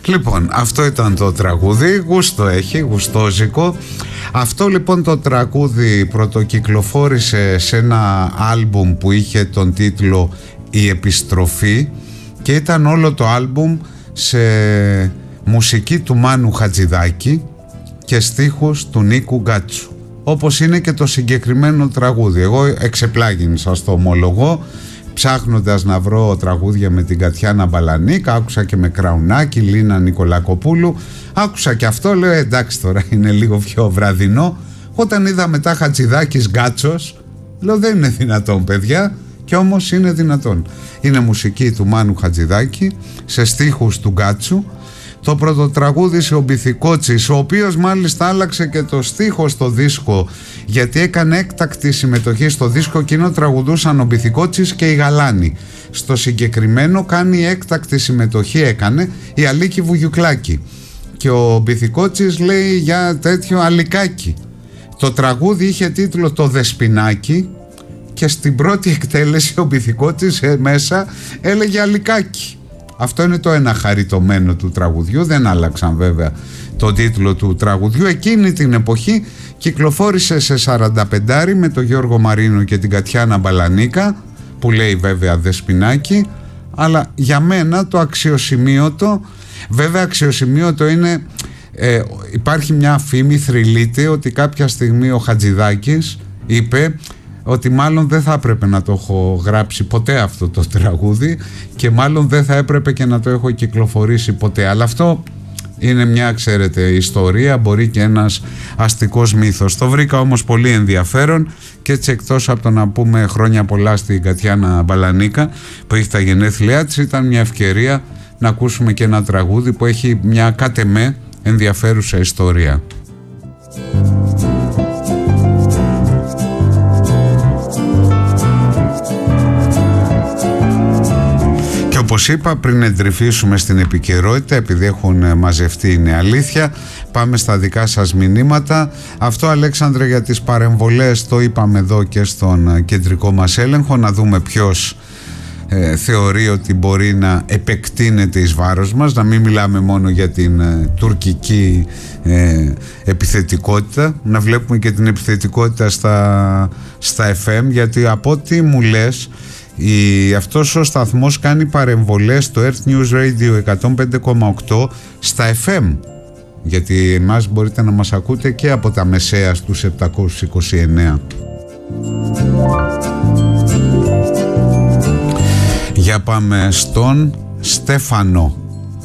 Λοιπόν, αυτό ήταν το τραγούδι, γούστο έχει, γουστόζικο. Αυτό λοιπόν το τραγούδι πρωτοκυκλοφόρησε σε ένα άλμπουμ που είχε τον τίτλο «Η Επιστροφή» και ήταν όλο το άλμπουμ σε μουσική του Μάνου Χατζηδάκη και στίχους του Νίκου Γκάτσου, όπως είναι και το συγκεκριμένο τραγούδι. Εγώ εξεπλάγιν, σας το ομολογώ, ψάχνοντας να βρω τραγούδια με την Κατιάνα Μπαλανίκα, άκουσα και με Κραουνάκη, Λίνα Νικολακοπούλου, άκουσα και αυτό, λέω εντάξει τώρα είναι λίγο πιο βραδινό. Όταν είδα μετά Χατζηδάκης Γκάτσος, λέω δεν είναι δυνατόν παιδιά, και όμως είναι δυνατόν. Είναι μουσική του Μάνου Χατζηδάκη σε στίχους του Γκάτσου. Το πρώτο τραγούδι σε ο Μπιθικότσης, ο οποίος μάλιστα άλλαξε και το στίχο στο δίσκο, γιατί έκανε έκτακτη συμμετοχή στο δίσκο και ενώ τραγουδούσαν ο Μπιθικότσης και η Γαλάνη. Στο συγκεκριμένο κάνει έκτακτη συμμετοχή, έκανε η Αλίκη Βουγιουκλάκη και ο Μπιθικότσης λέει για τέτοιο αλικάκι. Το τραγούδι είχε τίτλο «Το Δεσποινάκι» και στην πρώτη εκτέλεση ο Μπιθικότσης μέσα έλεγε αλικάκι. Αυτό είναι το ένα χαριτωμένο του τραγουδιού, δεν άλλαξαν βέβαια τον τίτλο του τραγουδιού. Εκείνη την εποχή κυκλοφόρησε σε 45 με τον Γιώργο Μαρίνο και την Κατιάνα Μπαλανίκα, που λέει βέβαια Δεσποινάκι, αλλά για μένα το αξιοσημείωτο, βέβαια αξιοσημείωτο είναι, υπάρχει μια φήμη θρυλίτη ότι κάποια στιγμή ο Χατζηδάκης είπε ότι μάλλον δεν θα έπρεπε να το έχω γράψει ποτέ αυτό το τραγούδι και μάλλον δεν θα έπρεπε και να το έχω κυκλοφορήσει ποτέ. Αλλά αυτό είναι μια, ξέρετε, ιστορία, μπορεί και ένας αστικός μύθος. Το βρήκα όμως πολύ ενδιαφέρον και έτσι, εκτός από το να πούμε χρόνια πολλά στην Κατιάνα Μπαλανίκα που έχει τα γενέθλιά της, ήταν μια ευκαιρία να ακούσουμε και ένα τραγούδι που έχει μια κατ' εμέ ενδιαφέρουσα ιστορία. Όπως είπα, πριν εντρυφήσουμε στην επικαιρότητα, επειδή έχουν μαζευτεί είναι αλήθεια, πάμε στα δικά σας μηνύματα. Αυτό, Αλέξανδρε, για τις παρεμβολές το είπαμε εδώ και στον κεντρικό μας έλεγχο, να δούμε ποιος θεωρεί ότι μπορεί να επεκτείνεται εις βάρος μας, να μην μιλάμε μόνο για την τουρκική επιθετικότητα, να βλέπουμε και την επιθετικότητα στα FM, γιατί από ό,τι μου λες, αυτός ο σταθμός κάνει παρεμβολές στο Earth News Radio 105,8 στα FM, γιατί εμάς μπορείτε να μας ακούτε και από τα μεσαία στους 729. Για πάμε στον Στέφανο.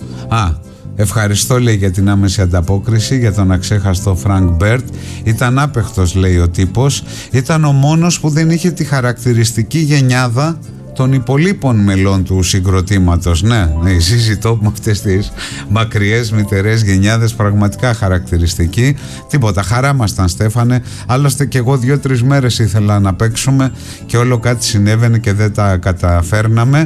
Ευχαριστώ, λέει, για την άμεση ανταπόκριση για τον αξέχαστο Φρανκ Μπέρτ. Ήταν άπεχτος, λέει ο τύπος. Ήταν ο μόνος που δεν είχε τη χαρακτηριστική γενιάδα των υπολείπων μελών του συγκροτήματος. Ναι, η ZZ Top με αυτές τις μακριές μητερές γενιάδες, πραγματικά χαρακτηριστική. Τίποτα, χαρά μας ήταν, Στέφανε. Άλλωστε και εγώ 2-3 μέρες ήθελα να παίξουμε και όλο κάτι συνέβαινε και δεν τα καταφέρναμε.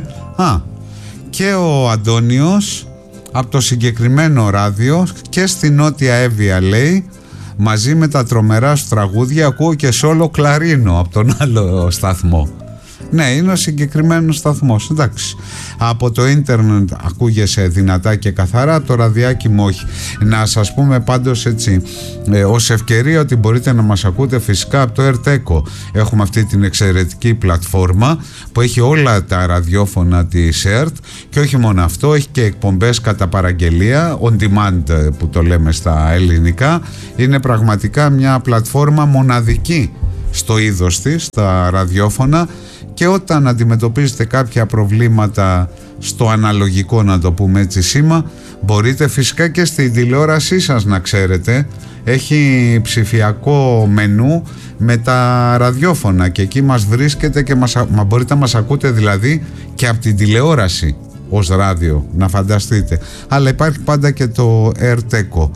Και ο Αντώνιος από το συγκεκριμένο ράδιο και στη Νότια Εύβοια, λέει, μαζί με τα τρομερά σου τραγούδια ακούω και σόλο κλαρίνο από τον άλλο σταθμό. Ναι, είναι ο συγκεκριμένος σταθμός, εντάξει. Από το ίντερνετ ακούγεσαι δυνατά και καθαρά, το ραδιάκι μου όχι. Να σας πούμε πάντως έτσι, ως ευκαιρία, ότι μπορείτε να μας ακούτε φυσικά από το Erteco. Έχουμε αυτή την εξαιρετική πλατφόρμα που έχει όλα τα ραδιόφωνα της ΕΡΤ και όχι μόνο αυτό, έχει και εκπομπές κατά παραγγελία, on demand που το λέμε στα ελληνικά. Είναι πραγματικά μια πλατφόρμα μοναδική στο είδος της, στα ραδιόφωνα, και όταν αντιμετωπίζετε κάποια προβλήματα στο αναλογικό, να το πούμε έτσι σήμα, μπορείτε φυσικά και στην τηλεόρασή σας, να ξέρετε, έχει ψηφιακό μενού με τα ραδιόφωνα και εκεί μας βρίσκετε και μπορείτε να μας ακούτε δηλαδή και από την τηλεόραση ως ράδιο, να φανταστείτε. Αλλά υπάρχει πάντα και το Erteco.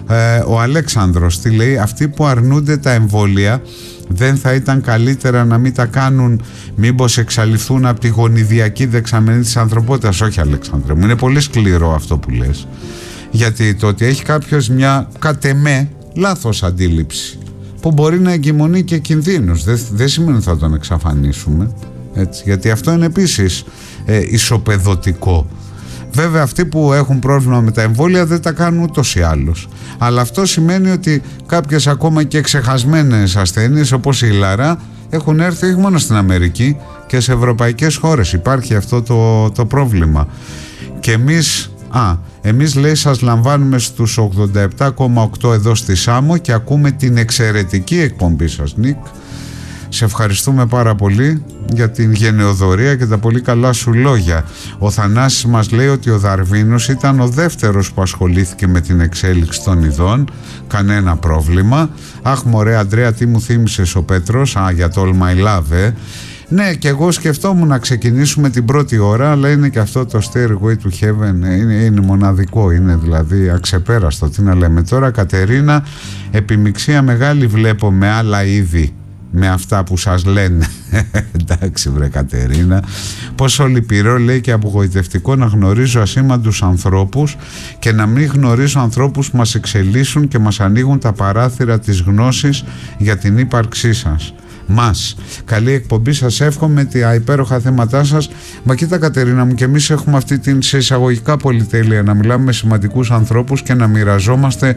Ο Αλέξανδρος τι λέει? Αυτοί που αρνούνται τα εμβόλια, δεν θα ήταν καλύτερα να μην τα κάνουν, μήπως εξαλειφθούν από τη γονιδιακή δεξαμενή της ανθρωπότητας? Όχι, Αλέξανδρε μου, είναι πολύ σκληρό αυτό που λες, γιατί το ότι έχει κάποιος μια κατ' εμέ λάθος αντίληψη που μπορεί να εγκυμονεί και κινδύνους, δεν σημαίνει ότι θα τον εξαφανίσουμε, έτσι, γιατί αυτό είναι επίσης ισοπεδωτικό. Βέβαια αυτοί που έχουν πρόβλημα με τα εμβόλια δεν τα κάνουν ούτως ή άλλως. Αλλά αυτό σημαίνει ότι κάποιες ακόμα και ξεχασμένες ασθένειες όπως η Λαρά έχουν έρθει όχι μόνο στην Αμερική και σε ευρωπαϊκές χώρες. Υπάρχει αυτό το πρόβλημα. Και εμείς λέει σας λαμβάνουμε στους 87,8 εδώ στη Σάμο και ακούμε την εξαιρετική εκπομπή σας, Νίκ. Σε ευχαριστούμε πάρα πολύ για την γενεοδορία και τα πολύ καλά σου λόγια. Ο Θανάσης μας λέει ότι ο Δαρβίνος ήταν ο δεύτερος που ασχολήθηκε με την εξέλιξη των ειδών. Κανένα πρόβλημα. Αχ μωρέ Αντρέα, τι μου θύμισες ο Πέτρος για το All My Love. Ναι, και εγώ σκεφτόμουν να ξεκινήσουμε την πρώτη ώρα, αλλά είναι και αυτό το Stairway to Heaven, είναι μοναδικό, είναι δηλαδή αξεπέραστο. Τι να λέμε τώρα, Κατερίνα, επιμιξία μεγάλη βλέπω με άλλα είδη, με αυτά που σας λένε. Εντάξει βρε Κατερίνα. Πόσο λυπηρό λέει και απογοητευτικό να γνωρίζω ασήμαντους ανθρώπους και να μην γνωρίζω ανθρώπους που μας εξελίσσουν και μας ανοίγουν τα παράθυρα της γνώσης για την ύπαρξή σας. Καλή εκπομπή, σας εύχομαι τα υπέροχα θέματά σας. Μα κοίτα Κατερίνα μου, και εμείς έχουμε αυτή την σε εισαγωγικά πολυτέλεια να μιλάμε με σημαντικούς ανθρώπους και να μοιραζόμαστε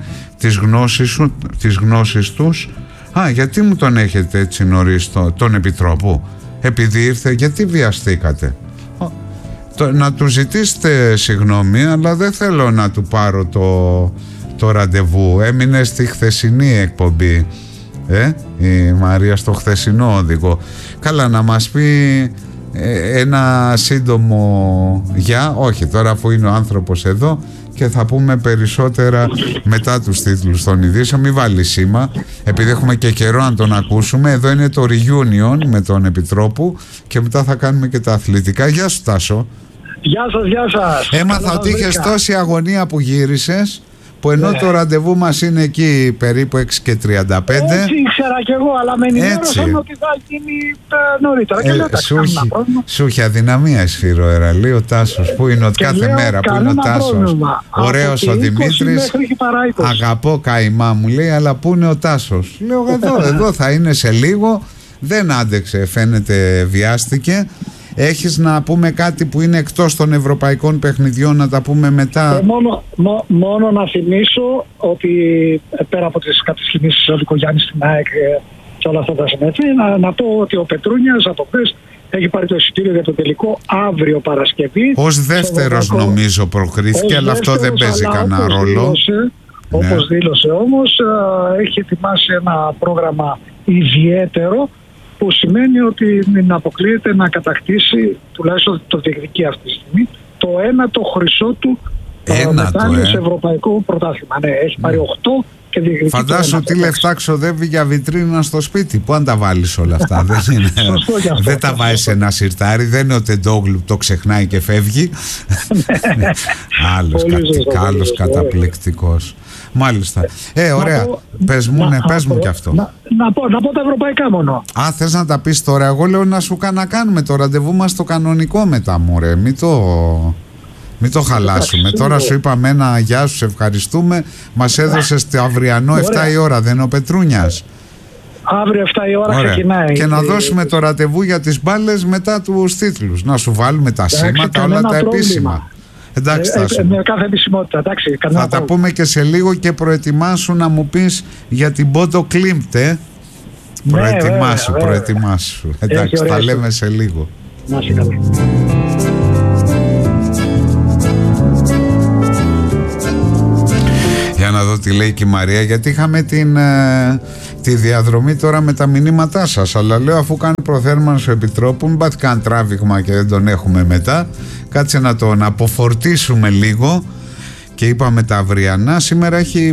τις γνώσεις τους. Γιατί μου τον έχετε έτσι νωρίς τον Επιτρόπο? Επειδή ήρθε, γιατί βιαστήκατε? Να του ζητήσετε συγγνώμη, αλλά δεν θέλω να του πάρω το ραντεβού. Έμεινε στη χθεσινή εκπομπή η Μαρία, στο χθεσινό οδηγό. Καλά, να μας πει ένα σύντομο όχι τώρα, αφού είναι ο άνθρωπος εδώ, και θα πούμε περισσότερα μετά τους τίτλους των ειδήσεων. Μην βάλει σήμα, επειδή έχουμε και καιρό να τον ακούσουμε. Εδώ είναι το reunion με τον Επιτρόπου και μετά θα κάνουμε και τα αθλητικά. Γεια σου Τάσο. Γεια σας. Έμαθα ότι είχες τόση αγωνία που γύρισες, που ενώ το ραντεβού μας είναι εκεί περίπου 6:35. Έτσι ήξερα κι εγώ, αλλά με ενημέρωσαν ότι θα γίνει νωρίτερα. Και λέω, σου είχε αδυναμία Σφύρο λέει ο Τάσος. Πού είναι κάθε μέρα, πού είναι ο Τάσος? Ωραίος ο Δημήτρης, αγαπώ καημά μου λέει, αλλά πού είναι ο Τάσος? Λέω εδώ θα είναι σε λίγο. Δεν άντεξε, φαίνεται βιάστηκε. Έχεις να πούμε κάτι που είναι εκτός των ευρωπαϊκών παιχνιδιών, να τα πούμε μετά? Μόνο να θυμίσω ότι πέρα από τις κατασκηνήσεις ο Λυκογιάννης στην ΑΕΚ και όλα αυτά τα συνέφη, να πω ότι ο Πετρούνιας από χθες έχει πάρει το εισιτήριο για το τελικό αύριο Παρασκευή. Ως δεύτερος νομίζω προκρίθηκε, αλλά αυτό δεν παίζει κανένα ρόλο. Όπως δήλωσε όμως, έχει ετοιμάσει ένα πρόγραμμα ιδιαίτερο, που σημαίνει ότι μην αποκλείεται να κατακτήσει, τουλάχιστον το διεκδικεί αυτή τη στιγμή, το ένατο χρυσό του μετάλλιο σε ευρωπαϊκό πρωτάθλημα. Ναι, έχει πάρει 8 και διεκδικεί. Φαντάσου τι λεφτά ξοδεύει για βιτρίνα στο σπίτι. Πού αν τα βάλεις όλα αυτά? Δεν τα βάζεις σε ένα σιρτάρι, δεν είναι ο Τεντόγλου που το ξεχνάει και φεύγει. Άλλος καταπληκτικός. Μάλιστα. Ωραία. Πες μου κι αυτό. Να πω τα ευρωπαϊκά μόνο. Θες να τα πεις τώρα? Εγώ λέω να κάνουμε το ραντεβού μας το κανονικό μετά, μωρέ. Μην το χαλάσουμε. Τώρα σου είπαμε ένα γεια σου, ευχαριστούμε. Μας έδωσες το αυριανό 7 η ώρα, δεν είναι ο Πετρούνιας? Αύριο 7 η ώρα ξεκινάει. Και να δώσουμε το ραντεβού για τις μπάλες μετά τους τίτλους. Να σου βάλουμε τα σήματα, όλα τα επίσημα. Εντάξει, με κάθε επισημότητα, εντάξει, θα τα πούμε και σε λίγο, και προετοιμάσου να μου πεις για την Πόντο Κλίμπτε. Προετοιμάσου. Εντάξει, τα λέμε σε λίγο. Να είσαι καλά. Για να δω τι λέει και η Μαρία, γιατί είχαμε τη διαδρομή τώρα με τα μηνύματά σας, αλλά λέω αφού κάνει προθέρμανση ο Επιτρόπου, μην πάθει καν τράβηγμα και δεν τον έχουμε μετά. Κάτσε να τον αποφορτίσουμε λίγο. Και είπαμε τα αυριανά. Σήμερα έχει